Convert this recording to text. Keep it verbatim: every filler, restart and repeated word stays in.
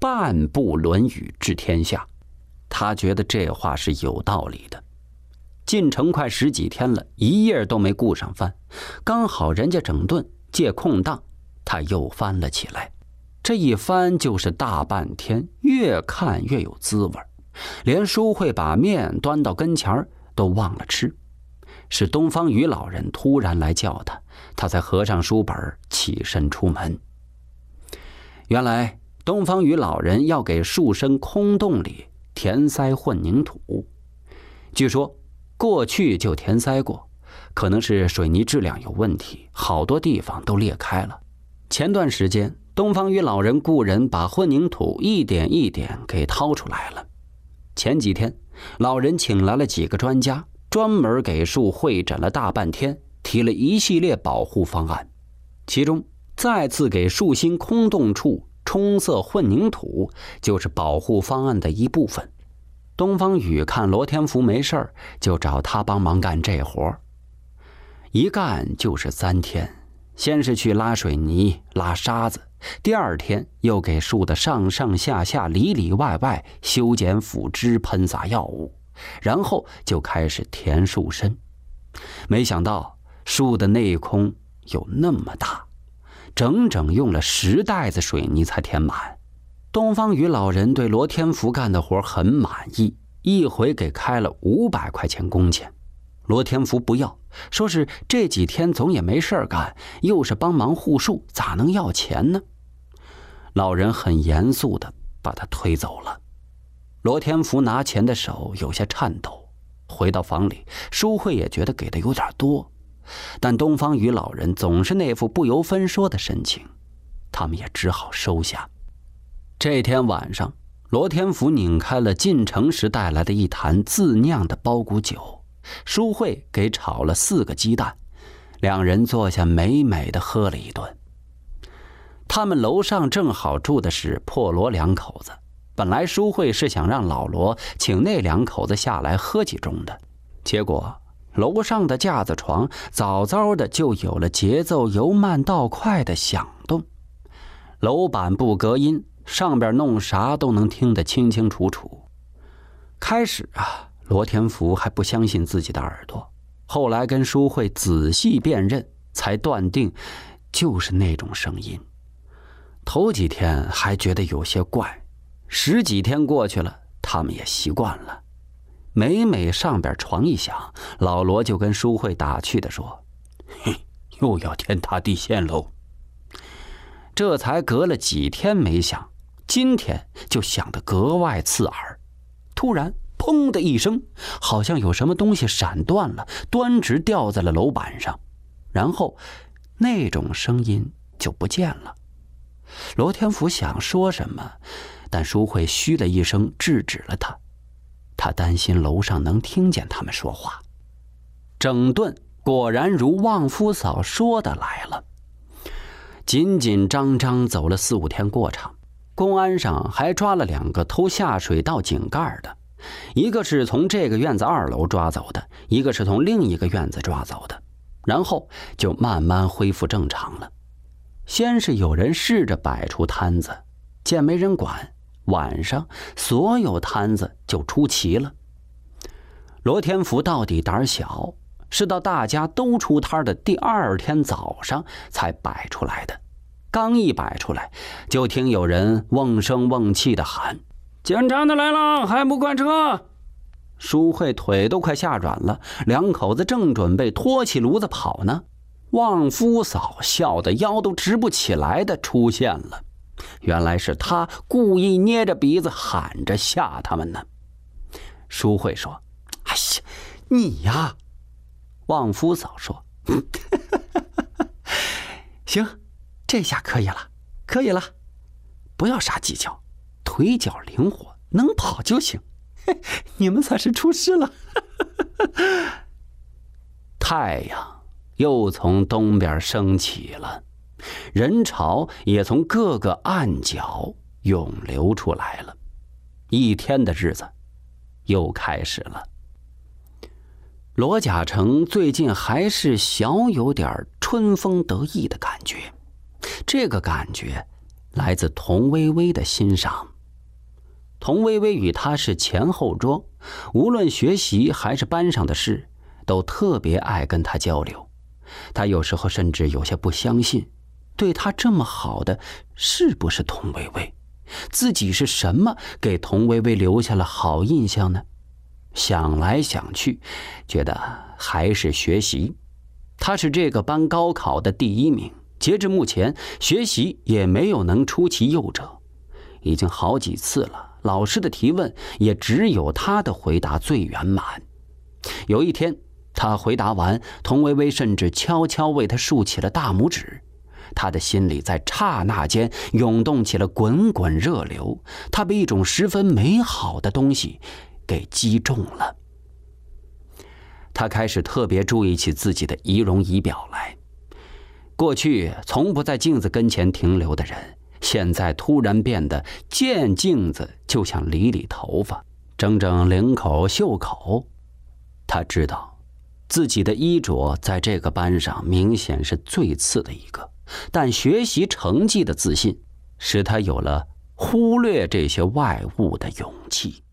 半部《论语》治天下。他觉得这话是有道理的。进城快十几天了，一夜都没顾上翻，刚好人家整顿，借空档，他又翻了起来。这一翻就是大半天，越看越有滋味，连书慧把面端到跟前都忘了吃。是东方雨老人突然来叫他，他才合上书本起身出门。原来东方雨老人要给树身空洞里填塞混凝土，据说过去就填塞过，可能是水泥质量有问题，好多地方都裂开了。前段时间东方雨老人雇人把混凝土一点一点给掏出来了。前几天老人请来了几个专家，专门给树会诊了大半天，提了一系列保护方案，其中再次给树心空洞处冲塞混凝土就是保护方案的一部分。东方雨看罗天福没事儿，就找他帮忙干这活，一干就是三天。先是去拉水泥拉沙子，第二天又给树的上上下下里里外外修剪腐枝喷洒药物，然后就开始填树身。没想到树的内空有那么大，整整用了十袋子水泥才填满。东方雨老人对罗天福干的活很满意，一回给开了五百块钱工钱。罗天福不要，说是这几天总也没事干，又是帮忙护树，咋能要钱呢？老人很严肃地把他推走了。罗天福拿钱的手有些颤抖。回到房里，淑慧也觉得给的有点多，但东方雨老人总是那副不由分说的神情，他们也只好收下。这天晚上，罗天福拧开了进城时带来的一坛自酿的包谷酒，淑慧给炒了四个鸡蛋，两人坐下美美的喝了一顿。他们楼上正好住的是破罗两口子，本来淑慧是想让老罗请那两口子下来喝几盅的，结果楼上的架子床早早的就有了节奏由慢到快的响动，楼板不隔音，上边弄啥都能听得清清楚楚。开始啊，罗天福还不相信自己的耳朵，后来跟淑慧仔细辨认，才断定就是那种声音。头几天还觉得有些怪，十几天过去了，他们也习惯了。每每上边床一响，老罗就跟淑慧打趣地说：“嘿，又要天塌地陷喽。”这才隔了几天没响，今天就响得格外刺耳。突然砰的一声，好像有什么东西闪断了，端直掉在了楼板上，然后那种声音就不见了。罗天福想说什么，但淑慧嘘了一声制止了他，他担心楼上能听见他们说话。整顿果然如旺夫嫂说的来了，紧紧张张走了四五天过场，公安上还抓了两个偷下水道井盖的，一个是从这个院子二楼抓走的，一个是从另一个院子抓走的，然后就慢慢恢复正常了。先是有人试着摆出摊子，见没人管，晚上所有摊子就出齐了。罗天福到底胆小，是到大家都出摊的第二天早上才摆出来的。刚一摆出来，就听有人瓮声瓮气地喊：“警察的来了，还不快撤！”淑慧腿都快吓软了，两口子正准备拖起炉子跑呢，旺夫嫂笑得腰都直不起来的出现了。原来是他故意捏着鼻子喊着吓他们呢。淑慧说：“哎呀，你呀！”旺夫嫂说：“行，这下可以了，可以了，不要啥技巧，腿脚灵活，能跑就行。你们算是出师了。”太阳又从东边升起了，人潮也从各个暗角涌流出来了，一天的日子又开始了。罗甲城最近还是小有点春风得意的感觉，这个感觉来自童薇薇的欣赏。 童薇薇与他是前后桌，无论学习还是班上的事，都特别爱跟他交流。他有时候甚至有些不相信，对他这么好的是不是童薇薇？自己是什么给童薇薇留下了好印象呢？想来想去，觉得还是学习。他是这个班高考的第一名，截至目前，学习也没有能出其右者。已经好几次了，老师的提问也只有他的回答最圆满。有一天，他回答完，童薇薇甚至悄悄为他竖起了大拇指。他的心里在刹那间涌动起了滚滚热流，他被一种十分美好的东西给击中了。他开始特别注意起自己的仪容仪表来。过去从不在镜子跟前停留的人，现在突然变得见镜子就想理理头发，整整领口袖口。他知道自己的衣着在这个班上明显是最次的一个，但学习成绩的自信使他有了忽略这些外物的勇气。